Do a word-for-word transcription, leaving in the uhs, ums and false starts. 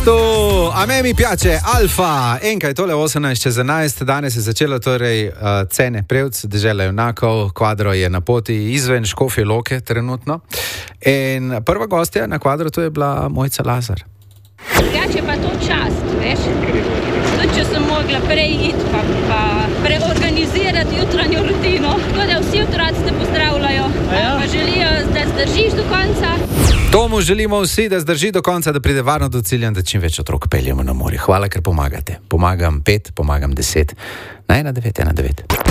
mestu, a me mi piace, Alfa, enkaj tole osemnajst čez enajst, danes je začelo torej uh, Cene Prevc, dežela junakov, kvadro je na poti izven Škofje Loke trenutno in prva gostja na kvadru to je bila Mojca Lazar. Drugače pa to čast, veš, tudi če sem mogla prej iti pa, pa preorganizirati jutranjo rutino, tako da vsi otroci te pozdravljajo, ja. Pa želijo, da zdržiš do konca. Tomu želimo vsi, da zdrži do konca, da pride varno do cilja, da čim več otrok peljemo na morje. Hvala, ker pomagate. Pomagam pet, pomagam deset. Na ena devet ena devet.